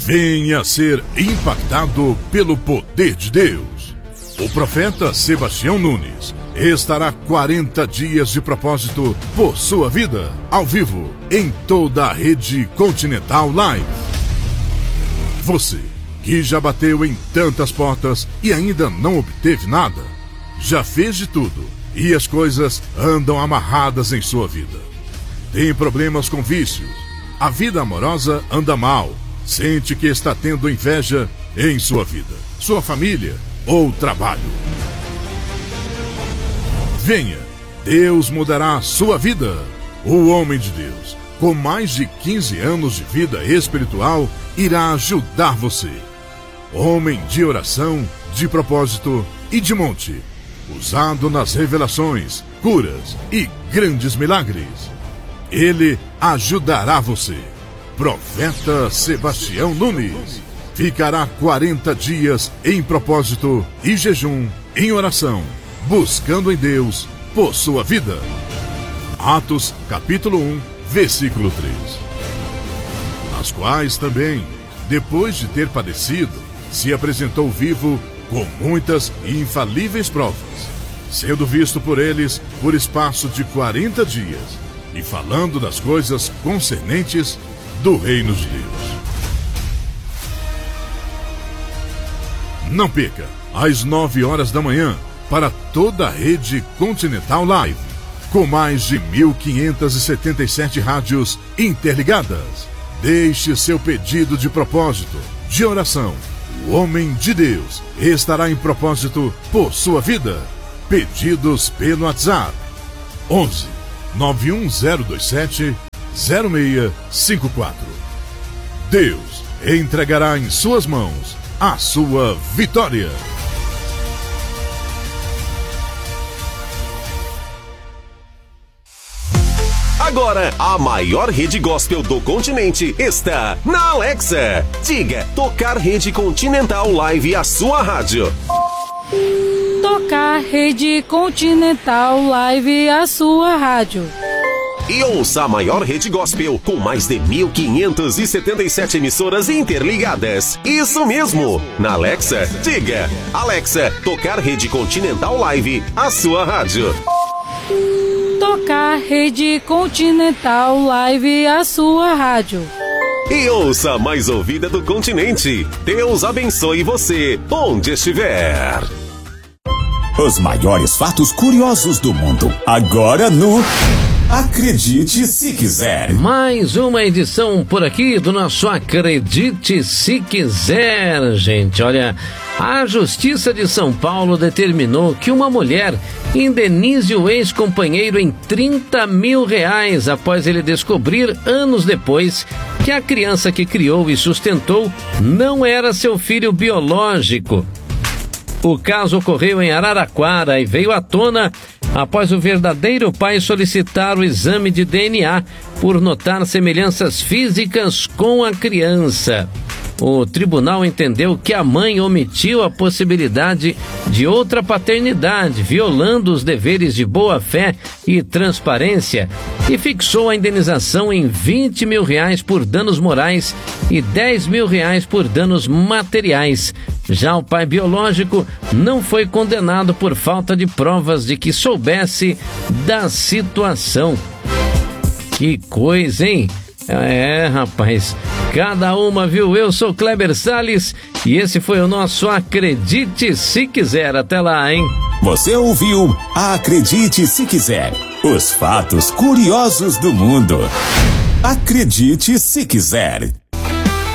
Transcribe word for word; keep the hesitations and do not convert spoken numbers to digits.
venha ser impactado pelo poder de Deus. O profeta Sebastião Nunes estará quarenta dias de propósito por sua vida, ao vivo, em toda a rede Continental Live. Você que já bateu em tantas portas e ainda não obteve nada, já fez de tudo e as coisas andam amarradas em sua vida. Tem problemas com vícios, a vida amorosa anda mal, sente que está tendo inveja em sua vida, sua família ou trabalho. Venha, Deus mudará a sua vida. O homem de Deus, com mais de quinze anos de vida espiritual, irá ajudar você. Homem de oração, de propósito e de monte, usado nas revelações, curas e grandes milagres. Ele ajudará você. Profeta Sebastião Nunes ficará quarenta dias em propósito e jejum, em oração, buscando em Deus por sua vida. Atos capítulo um, versículo três. As quais também, depois de ter padecido, se apresentou vivo com muitas e infalíveis provas, sendo visto por eles por espaço de quarenta dias, e falando das coisas concernentes do reino de Deus. Não perca, às nove horas da manhã, para toda a rede Continental Live, com mais de mil quinhentas e setenta e sete rádios interligadas. Deixe seu pedido de propósito, de oração. O homem de Deus estará em propósito por sua vida. Pedidos pelo WhatsApp onze, nove um zero dois sete, zero seis cinco quatro. Deus entregará em suas mãos a sua vitória. Agora, a maior rede gospel do continente está na Alexa. Diga, tocar rede Continental Live, a sua rádio. Tocar rede Continental Live, a sua rádio. E ouça a maior rede gospel com mais de mil quinhentas e setenta e sete emissoras interligadas. Isso mesmo! Na Alexa, diga, Alexa, tocar rede Continental Live, a sua rádio. Tocar rede Continental Live, a sua rádio. E ouça a mais ouvida do continente. Deus abençoe você, onde estiver. Os maiores fatos curiosos do mundo, agora no Acredite Se Quiser. Mais uma edição por aqui do nosso Acredite Se Quiser, gente. Olha, a Justiça de São Paulo determinou que uma mulher indenize o ex-companheiro em trinta mil reais após ele descobrir, anos depois, que a criança que criou e sustentou não era seu filho biológico. O caso ocorreu em Araraquara e veio à tona após o verdadeiro pai solicitar o exame de D N A por notar semelhanças físicas com a criança. O tribunal entendeu que a mãe omitiu a possibilidade de outra paternidade, violando os deveres de boa-fé e transparência, e fixou a indenização em vinte mil reais por danos morais e dez mil reais por danos materiais. Já o pai biológico não foi condenado por falta de provas de que soubesse da situação. Que coisa, hein? É, rapaz, cada uma, viu? Eu sou Kleber Salles e esse foi o nosso Acredite Se Quiser. Até lá, hein? Você ouviu Acredite Se Quiser, os fatos curiosos do mundo. Acredite Se Quiser.